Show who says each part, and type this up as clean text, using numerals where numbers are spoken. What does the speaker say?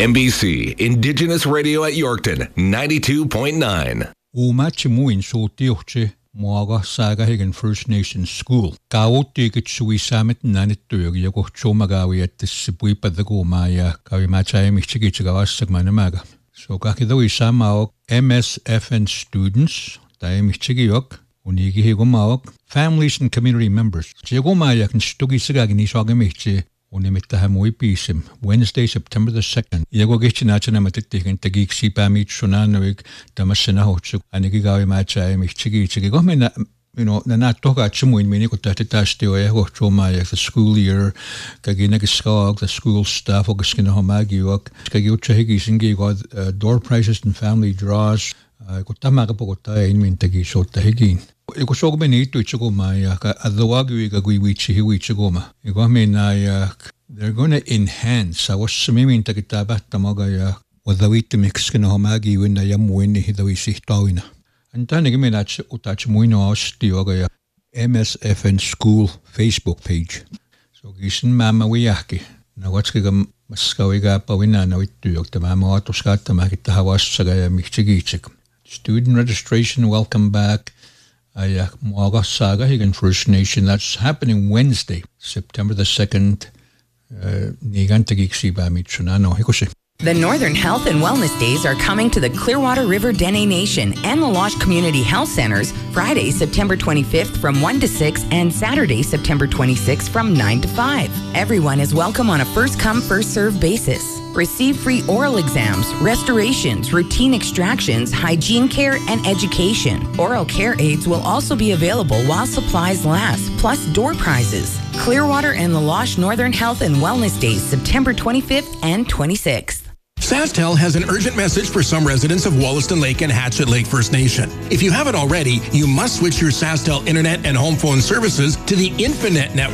Speaker 1: NBC Indigenous Radio at Yorkton 92.9.
Speaker 2: Umachimuin suutiuhti muaga saagahigen First Nations School. Kaawuttiikit suisaamet nanittuyogi joku chumagawi attisipuipaddakuumaa ja kavimaatsaayimichigitsigavassagmanamaga. So kakidhuisamaok MSFN students taimichigiyok unigihigumaok families and community members. Jigumayakin stugisigaginisoagamichi unimittahamuipiisim Wednesday, September the 2nd. Yagogichinachanamatiktikin tagiiksipaamitsunaanuig tamassanahotsuk anigigawimaatsaayimichigitsigigomina nanatogaatsamuin minikutahtitaastioyagochumaayak the school year kaginagiskaag the school staff ogiskinahomagiuak kagiutsahigisingigod door prizes and family draws kutamagapogotaainmin tagisottahigin. They're going to enhance. I was swimming to get without mixing homagi when I am winning the Tawina. And then again, that's Utachmuino Ostioga MSFN School Facebook page. So Gisin Mama Wiaki. Now what's Gam Maskawiga Pawina no it to the Mama Autoscata Makita Hawas Sagaya Michigichik. Student registration, welcome back. Muaga Saga Higan First Nation. That's happening Wednesday, September the 2nd.
Speaker 3: The Northern Health and Wellness Days are coming to the Clearwater River Dene Nation and the Losh Community Health Centers Friday, September 25th from 1 to 6 and Saturday, September 26th from 9 to 5. Everyone is welcome on a first-come, first-served basis. Receive free oral exams, restorations, routine extractions, hygiene care, and education. Oral care aids will also be available while supplies last, plus door prizes. Clearwater and the Losh Northern Health and Wellness Days, September 25th and 26th.
Speaker 4: SaskTel has an urgent message for some residents of Wollaston Lake and Hatchet Lake First Nation. If you haven't already, you must switch your SaskTel internet and home phone services to the Infinet network.